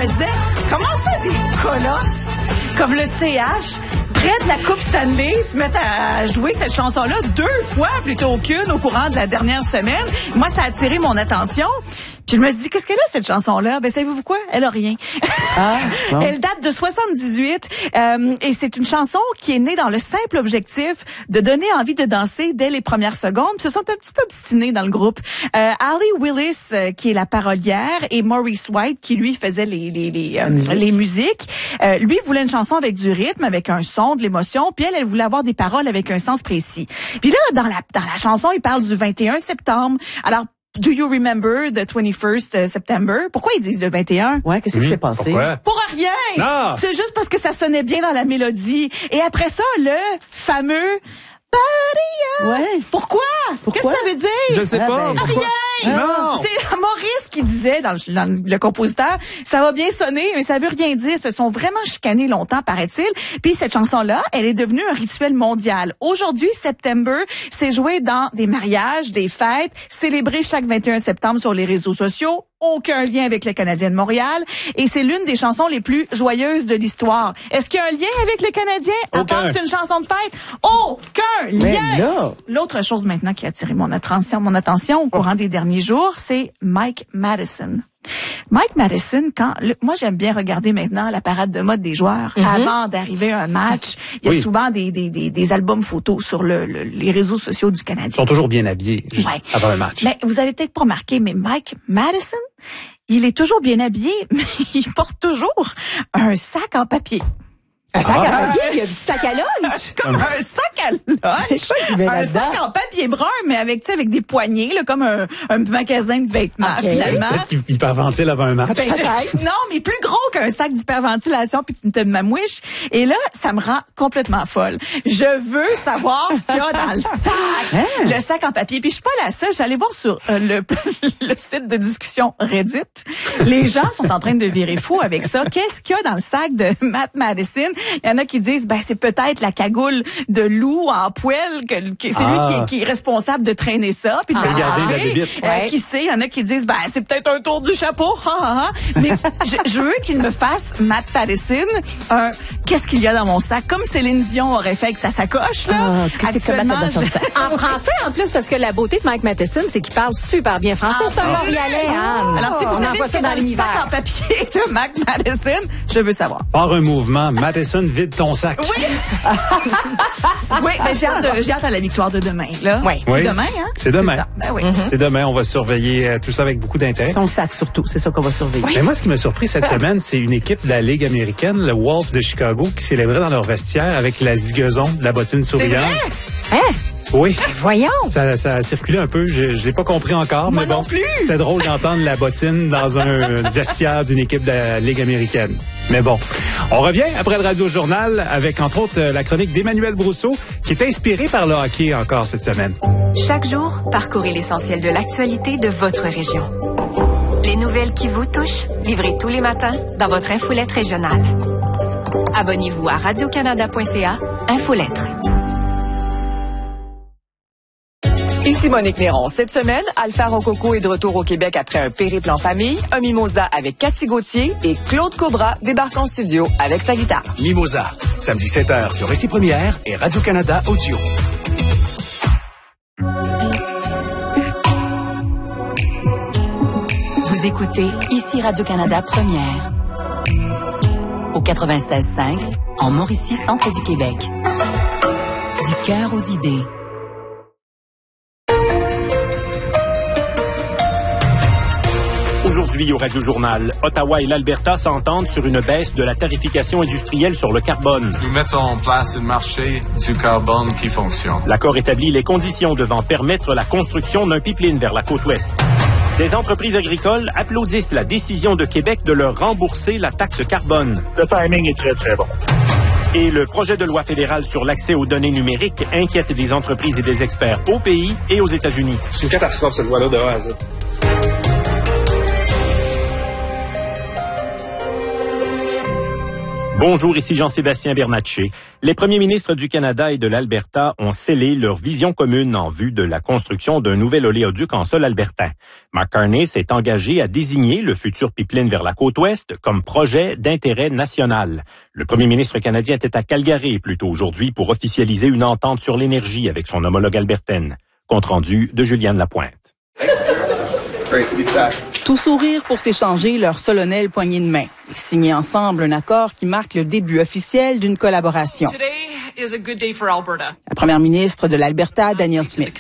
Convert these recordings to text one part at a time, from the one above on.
me disais, comment ça des colosses comme le CH, près de la Coupe Stanley, se mettent à jouer cette chanson-là 2 fois plutôt qu'une au courant de la dernière semaine? Moi, ça a attiré mon attention. Puis je me suis dit, qu'est-ce qu'elle a, cette chanson-là? Ben, savez-vous quoi? Elle a rien. Bon. Elle date de 78, et c'est une chanson qui est née dans le simple objectif de donner envie de danser dès les premières secondes. Ils se sont un petit peu obstinés dans le groupe. Ali Willis, qui est la parolière, et Maurice White, qui lui faisait les musiques. Lui voulait une chanson avec du rythme, avec un son, de l'émotion, puis elle voulait avoir des paroles avec un sens précis. Puis là, dans la chanson, il parle du 21 septembre. Alors, do you remember the 21st September? Pourquoi ils disent le 21? Ouais, qu'est-ce qui s'est passé? Pourquoi? Pour rien! Non! C'est juste parce que ça sonnait bien dans la mélodie. Et après ça, le fameux Paria! Ouais. Pourquoi? Qu'est-ce que ça veut dire? Je ne sais pas. Ben, Pourquoi? Rien! Non! C'est Maurice qui disait, dans le compositeur, ça va bien sonner, mais ça veut rien dire. Ils se sont vraiment chicanés longtemps, paraît-il. Puis cette chanson-là, elle est devenue un rituel mondial. Aujourd'hui, September, c'est joué dans des mariages, des fêtes, célébré chaque 21 septembre sur les réseaux sociaux. Aucun lien avec le Canadien de Montréal. Et c'est l'une des chansons les plus joyeuses de l'histoire. Est-ce qu'il y a un lien avec le Canadien? À part que c'est une chanson de fête? Aucun lien! L'autre chose maintenant qui a attiré mon attention au courant des derniers jours, c'est Mike Madison. Mike Madison, moi j'aime bien regarder maintenant la parade de mode des joueurs avant d'arriver à un match. Il y a souvent des albums photos sur les réseaux sociaux du Canadien. Ils sont toujours bien habillés avant un match. Mais vous avez peut-être pas remarqué, mais Mike Madison, il est toujours bien habillé, mais il porte toujours un sac en papier. Un sac à papier? Il y a du sac à lunch? Comme un sac à lunch. Un sac en papier brun, mais avec des poignées, là, comme un magasin de vêtements, finalement. Peut-être qu'il hyperventile avant un match. Non, mais plus gros qu'un sac d'hyperventilation puis une mamouche. Et là, ça me rend complètement folle. Je veux savoir ce qu'il y a dans le sac. Le sac en papier. Puis je suis pas la seule. J'allais voir sur le site de discussion Reddit. Les gens sont en train de virer fou avec ça. Qu'est-ce qu'il y a dans le sac de Matt Madison? Il y en a qui disent, c'est peut-être la cagoule de loup en poêle, que c'est lui qui est responsable de traîner ça, puis de le qui sait? Il y en a qui disent, c'est peut-être un tour du chapeau, Mais je veux qu'il me fasse, Matt Madison, qu'est-ce qu'il y a dans mon sac? Comme Céline Dion aurait fait avec sa sacoche, là. Actuellement, en français, en plus, parce que la beauté de Mike Madison, c'est qu'il parle super bien français. C'est un Montréalais, Anne. Alors, si vous savez ce qu'il y a dans le sac en papier de Matt Madison, je veux savoir. Par un mouvement, Madison, vide ton sac. Oui. Oui, mais j'ai hâte à la victoire de demain, là. Oui. C'est demain, hein? C'est demain. Oui. C'est demain. On va surveiller tout ça avec beaucoup d'intérêt. Son sac, surtout. C'est ça qu'on va surveiller. Mais moi, ce qui m'a surpris cette semaine, c'est une équipe de la Ligue américaine, le Wolves de Chicago, qui célébrait dans leur vestiaire avec la ziguezon de la bottine souriante. C'est vrai? Oui. Voyons. Ça a circulé un peu. Je l'ai pas compris encore, moi mais bon. Non plus. C'était drôle d'entendre la bottine dans un vestiaire d'une équipe de la Ligue américaine. Mais bon. On revient après le Radio Journal avec, entre autres, la chronique d'Emmanuel Brousseau, qui est inspirée par le hockey encore cette semaine. Chaque jour, parcourez l'essentiel de l'actualité de votre région. Les nouvelles qui vous touchent, livrées tous les matins dans votre infolette régionale. Abonnez-vous à radiocanada.ca, Infolettre. Ici Monique Néron. Cette semaine, Alpha Rococo est de retour au Québec après un périple en famille, un mimosa avec Cathy Gauthier et Claude Cobra débarque en studio avec sa guitare. Mimosa, samedi 7h sur Récit Première et Radio-Canada Audio. Vous écoutez ici Radio-Canada Première. Au 96.5, en Mauricie, centre du Québec. Du cœur aux idées. Aujourd'hui au Radio Journal, Ottawa et l'Alberta s'entendent sur une baisse de la tarification industrielle sur le carbone. Nous mettons en place un marché du carbone qui fonctionne. L'accord établit les conditions devant permettre la construction d'un pipeline vers la côte ouest. Des entreprises agricoles applaudissent la décision de Québec de leur rembourser la taxe carbone. Le timing est très, très bon. Et le projet de loi fédéral sur l'accès aux données numériques inquiète des entreprises et des experts au pays et aux États-Unis. C'est une catastrophe, cette loi-là, de A à Z. Bonjour, ici Jean-Sébastien Bernatchez. Les premiers ministres du Canada et de l'Alberta ont scellé leur vision commune en vue de la construction d'un nouvel oléoduc en sol albertain. Mark Carney s'est engagé à désigner le futur pipeline vers la côte ouest comme projet d'intérêt national. Le premier ministre canadien était à Calgary plus tôt aujourd'hui pour officialiser une entente sur l'énergie avec son homologue albertaine. Compte rendu de Juliane Lapointe. Tout sourire pour s'échanger leur solennelle poignée de main et signer ensemble un accord qui marque le début officiel d'une collaboration. La première ministre de l'Alberta, Danielle Smith.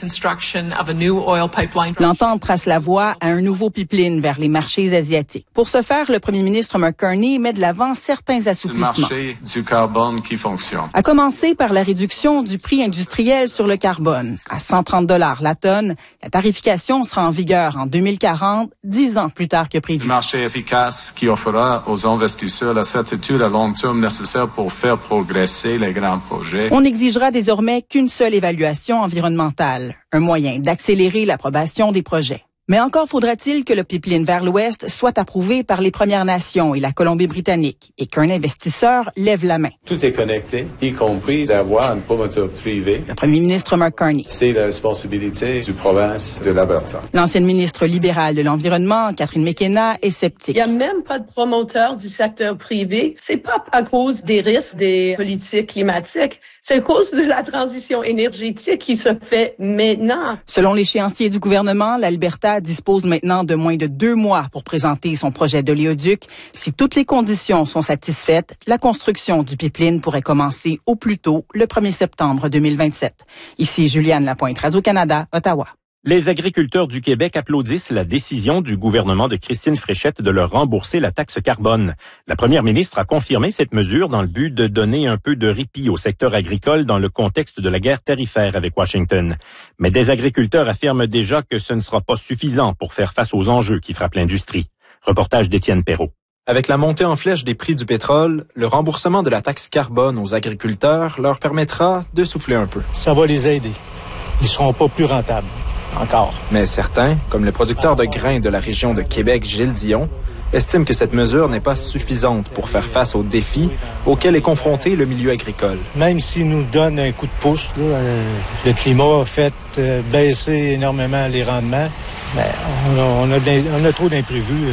L'entente trace la voie à un nouveau pipeline vers les marchés asiatiques. Pour ce faire, le premier ministre Mark Carney met de l'avant certains assouplissements. C'est le marché du carbone qui fonctionne. À commencer par la réduction du prix industriel sur le carbone. À 130 $ la tonne, la tarification sera en vigueur en 2040, 10 ans plus tard que prévu. Un marché efficace qui offrira aux investisseurs la certitude à long terme nécessaire pour faire progresser les grands projets. On n'exigera désormais qu'une seule évaluation environnementale, un moyen d'accélérer l'approbation des projets. Mais encore faudra-t-il que le pipeline vers l'ouest soit approuvé par les Premières Nations et la Colombie-Britannique et qu'un investisseur lève la main. Tout est connecté, y compris d'avoir un promoteur privé. Le premier ministre Mark Carney. C'est la responsabilité du province de l'Alberta. L'ancienne ministre libérale de l'Environnement, Catherine McKenna, est sceptique. Il n'y a même pas de promoteur du secteur privé. C'est pas à cause des risques des politiques climatiques. C'est à cause de la transition énergétique qui se fait maintenant. Selon l'échéancier du gouvernement, l'Alberta dispose maintenant de moins de 2 mois pour présenter son projet d'oléoduc. Si toutes les conditions sont satisfaites, la construction du pipeline pourrait commencer au plus tôt le 1er septembre 2027. Ici Juliane Lapointe, Radio-Canada, Ottawa. Les agriculteurs du Québec applaudissent la décision du gouvernement de Christine Fréchette de leur rembourser la taxe carbone. La première ministre a confirmé cette mesure dans le but de donner un peu de répit au secteur agricole dans le contexte de la guerre tarifaire avec Washington. Mais des agriculteurs affirment déjà que ce ne sera pas suffisant pour faire face aux enjeux qui frappent l'industrie. Reportage d'Étienne Perrault. Avec la montée en flèche des prix du pétrole, le remboursement de la taxe carbone aux agriculteurs leur permettra de souffler un peu. Ça va les aider. Ils seront pas plus rentables. Encore. Mais certains, comme le producteur de grains de la région de Québec, Gilles Dion, estiment que cette mesure n'est pas suffisante pour faire face aux défis auxquels est confronté le milieu agricole. Même s'il nous donne un coup de pouce, là, le climat a fait baisser énormément les rendements, mais on a trop d'imprévus.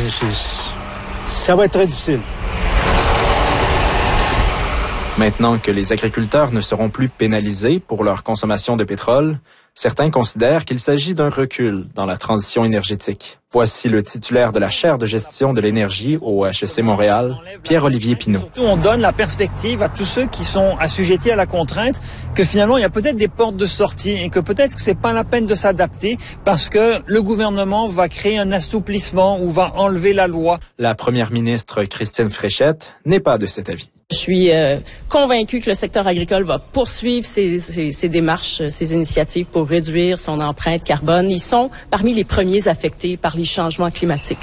Ça va être très difficile. Maintenant que les agriculteurs ne seront plus pénalisés pour leur consommation de pétrole, certains considèrent qu'il s'agit d'un recul dans la transition énergétique. Voici le titulaire de la chaire de gestion de l'énergie au HEC Montréal, Pierre-Olivier Pinault. Surtout, on donne la perspective à tous ceux qui sont assujettis à la contrainte que finalement, il y a peut-être des portes de sortie et que peut-être que c'est pas la peine de s'adapter parce que le gouvernement va créer un assouplissement ou va enlever la loi. La première ministre Christine Fréchette n'est pas de cet avis. Je suis convaincue que le secteur agricole va poursuivre ses démarches, ses initiatives pour réduire son empreinte carbone. Ils sont parmi les premiers affectés par les changements climatiques.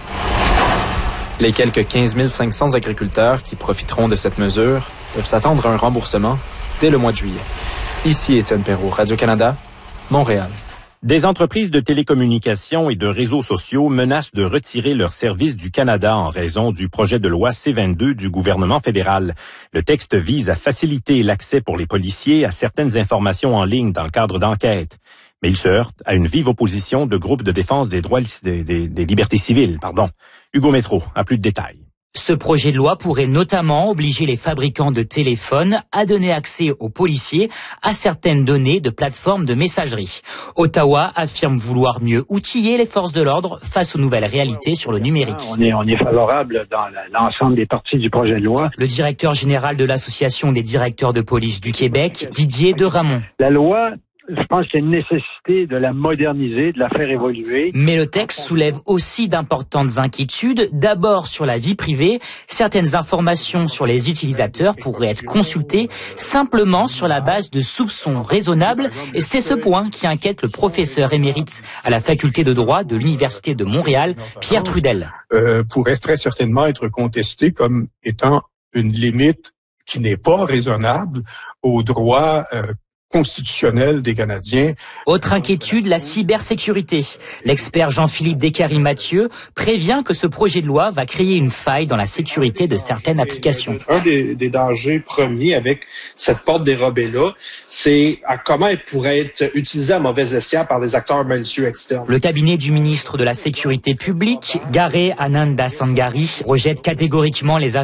Les quelques 15 500 agriculteurs qui profiteront de cette mesure peuvent s'attendre à un remboursement dès le mois de juillet. Ici Étienne Perrault, Radio-Canada, Montréal. Des entreprises de télécommunications et de réseaux sociaux menacent de retirer leurs services du Canada en raison du projet de loi C-22 du gouvernement fédéral. Le texte vise à faciliter l'accès pour les policiers à certaines informations en ligne dans le cadre d'enquêtes. Mais il se heurte à une vive opposition de groupes de défense des droits des libertés civiles. Hugo Métro a plus de détails. Ce projet de loi pourrait notamment obliger les fabricants de téléphones à donner accès aux policiers à certaines données de plateformes de messagerie. Ottawa affirme vouloir mieux outiller les forces de l'ordre face aux nouvelles réalités sur le numérique. On est favorable dans l'ensemble des parties du projet de loi. Le directeur général de l'Association des directeurs de police du Québec, Didier de Ramon. La loi, je pense qu'il y a une nécessité de la moderniser, de la faire évoluer. Mais le texte soulève aussi d'importantes inquiétudes. D'abord sur la vie privée, certaines informations sur les utilisateurs pourraient être consultées simplement sur la base de soupçons raisonnables. Et c'est ce point qui inquiète le professeur émérite à la faculté de droit de l'Université de Montréal, Pierre Trudel. Pourrait très certainement être contesté comme étant une limite qui n'est pas raisonnable au droit constitutionnelle des Canadiens. Autre inquiétude, la cybersécurité. L'expert Jean-Philippe Descaries-Mathieu prévient que ce projet de loi va créer une faille dans la sécurité de certaines applications. Un des dangers premiers avec cette porte dérobée-là, c'est à comment elle pourrait être utilisée à mauvais escient par des acteurs malicieux externes. Le cabinet du ministre de la Sécurité publique, Garé Ananda Sangari, rejette catégoriquement les